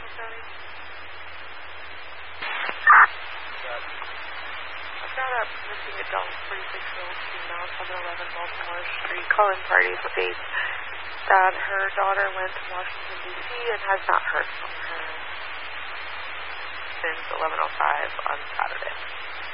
County? I've got a missing adult 46-year-old female, 711 Baltimore Street. Call-in party states that her daughter went to Washington, D.C. and has not heard from her since 11:05 on Saturday.